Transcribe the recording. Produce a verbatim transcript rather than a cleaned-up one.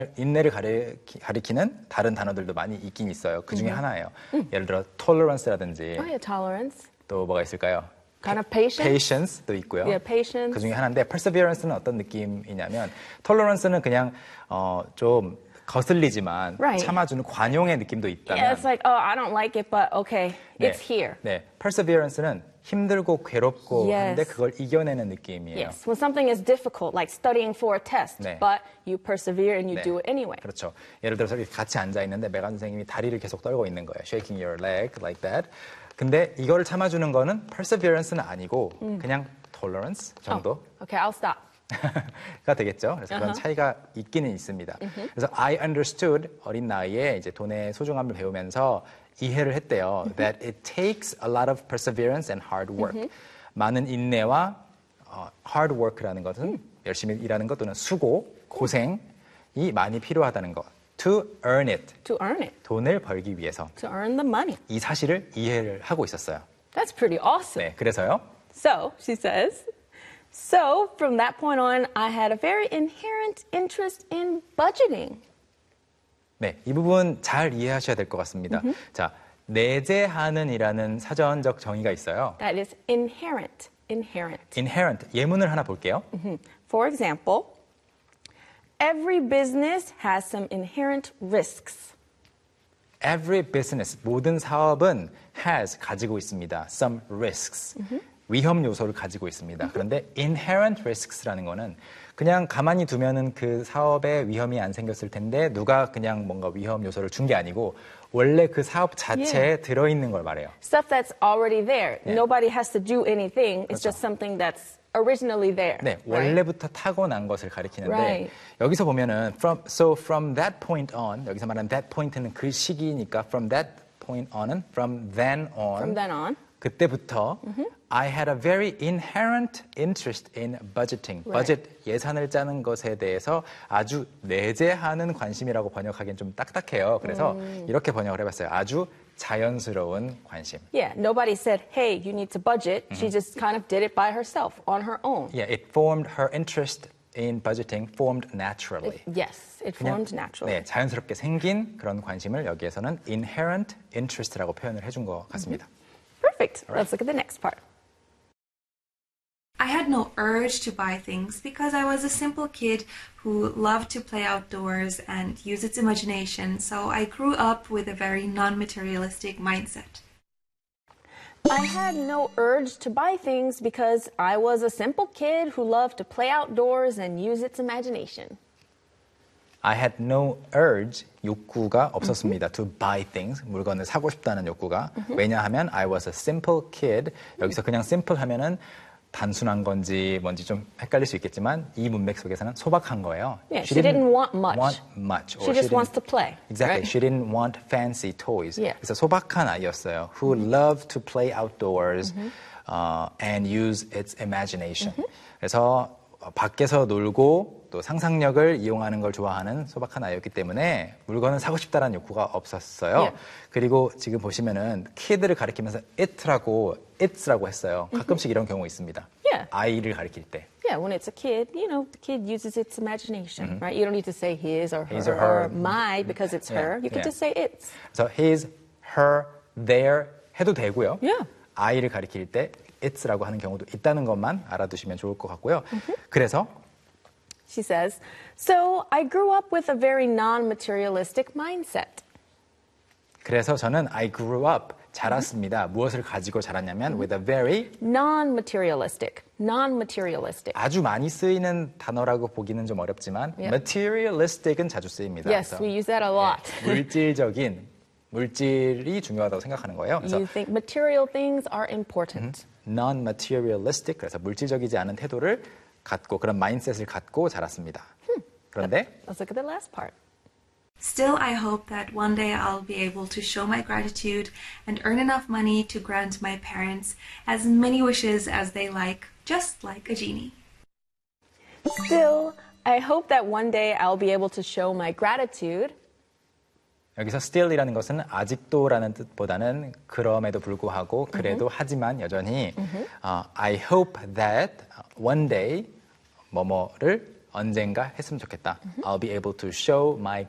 인내를 가리키, 가리키는 다른 단어들도 많이 있긴 있어요. 그 중에 mm-hmm. 하나예요. 음. 예를 들어 tolerance라든지 oh, yeah, tolerance. 또 뭐가 있을까요? kind of patience. patience도 있고요. Yeah, patience. 그 중에 하나인데 perseverance는 어떤 느낌이냐면 tolerance는 그냥 어, 좀 거슬리지만 right. 참아주는 관용의 느낌도 있다면 yeah, it's like, oh, I don't like it, but okay, 네, it's here. 네, perseverance는 힘들고 괴롭고 yes. 한데 그걸 이겨내는 느낌이에요. Yes, when something is difficult, like studying for a test, 네. but you persevere and you 네. do it anyway. 그렇죠. 예를 들어서 이렇게 같이 앉아 있는데 메간 선생님이 다리를 계속 떨고 있는 거예요. Shaking your leg like that. 근데 이거를 참아주는 거는 perseverance는 아니고 음. 그냥 tolerance 정도. Oh, okay, I'll stop. 가 되겠죠. 그래서 그런 uh-huh. 차이가 있기는 있습니다. Uh-huh. 그래서 I understood 어린 나이에 이제 돈의 소중함을 배우면서 이해를 했대요. Uh-huh. That it takes a lot of perseverance and hard work. Uh-huh. 많은 인내와 어, hard work라는 것은 uh-huh. 열심히 일하는 것 또는 수고, 고생이 많이 필요하다는 것. To earn it. To earn it. 돈을 벌기 위해서. To earn the money. 이 사실을 이해를 하고 있었어요. That's pretty awesome. 네, 그래서요. So, she says, so from that point on, I had a very inherent interest in budgeting. 네, 이 부분 잘 이해하셔야 될 것 같습니다. Mm-hmm. 자, 내재하는이라는 사전적 정의가 있어요. That is inherent. Inherent. Inherent. 예문을 하나 볼게요. Mm-hmm. For example, every business has some inherent risks. Every business, 모든 사업은 has, 가지고 있습니다. Some risks. Mm-hmm. 위험 요소를 가지고 있습니다. Mm-hmm. 그런데 inherent risks라는 거는 그냥 가만히 두면은 그 사업에 위험이 안 생겼을 텐데 누가 그냥 뭔가 위험 요소를 준 게 아니고 원래 그 사업 자체에 yeah. 들어있는 걸 말해요. Stuff that's already there. Yeah. Nobody has to do anything. It's 그렇죠. just something that's originally there. 네, right? 원래부터 타고난 것을 가리키는데 right. 여기서 보면은 from so from that point on 여기서 말하는 that point는 그 시기니까 from that point on은 from then on from then on 그때부터 mm-hmm. I had a very inherent interest in budgeting. right. 버젯 예산을 짜는 것에 대해서 아주 내재하는 관심이라고 번역하기엔 좀 딱딱해요. 그래서 음. 이렇게 번역을 해봤어요. 아주 자연스러운 관심. Yeah, nobody said, hey, you need to budget. Mm-hmm. She just kind of did it by herself, on her own. Yeah, it formed her interest in budgeting formed naturally. It, yes, it formed naturally. 네, 자연스럽게 생긴 그런 관심을 여기에서는 inherent interest라고 표현을 해준 것 같습니다. Mm-hmm. Perfect. Right. Let's look at the next part. I had no urge to buy things because I was a simple kid who loved to play outdoors and use its imagination, so I grew up with a very non-materialistic mindset. I had no urge to buy things because I was a simple kid who loved to play outdoors and use its imagination. I had no urge, 욕구가 없었습니다. Mm-hmm. To buy things, 물건을 사고 싶다는 욕구가. Mm-hmm. 왜냐하면 I was a simple kid. 여기서 그냥 simple 하면은 단순한 건지 뭔지 좀 헷갈릴 수 있겠지만 이 문맥 속에서는 소박한 거예요. Yeah, she, she didn't, didn't want much. Want much. She just she wants to play. Exactly. Right? She didn't want fancy toys. Yeah. 그래서 소박한 아이였어요. Who mm-hmm. loved to play outdoors mm-hmm. uh, and use its imagination. Mm-hmm. 그래서 밖에서 놀고 또 상상력을 이용하는 걸 좋아하는 소박한 아이였기 때문에 물건을 사고 싶다라는 욕구가 없었어요. Yeah. 그리고 지금 보시면은 kid를 가리키면서 it라고 its라고 했어요. 가끔씩 mm-hmm. 이런 경우 있습니다. Yeah. 아이를 가리킬 때. Yeah, when it's a kid, you know, the kid uses its imagination, mm-hmm. right? You don't need to say his or her, his or, her. or my because it's yeah. her. You can yeah. just say its. So his, her, their 해도 되고요. Yeah. 아이를 가리킬 때 its라고 하는 경우도 있다는 것만 알아두시면 좋을 것 같고요. Mm-hmm. 그래서 She says, so I grew up with a very non-materialistic mindset. 그래서 저는 I grew up, 자랐습니다. Mm-hmm. 무엇을 가지고 자랐냐면 with a very non-materialistic, non-materialistic. 아주 많이 쓰이는 단어라고 보기는 좀 어렵지만 yep. materialistic은 자주 쓰입니다. Yes, we use that a lot. 네, 물질적인, 물질이 중요하다고 생각하는 거예요. 그래서 you think material things are important. Mm-hmm. non-materialistic, 그래서 물질적이지 않은 태도를 갖고 그런 마인셋을 갖고 자랐습니다. Hmm. 그런데 Let's look at the last part. Still, I hope that one day I'll be able to show my gratitude and earn enough money to grant my parents as many wishes as they like, just like a genie. Still, I hope that one day I'll be able to show my gratitude. 여기서 still이라는 것은 아직도라는 뜻보다는 그럼에도 불구하고 그래도 mm-hmm. 하지만 여전히 mm-hmm. uh, I hope that one day 뭐뭐를 언젠가 했으면 좋겠다. I'll be able to show my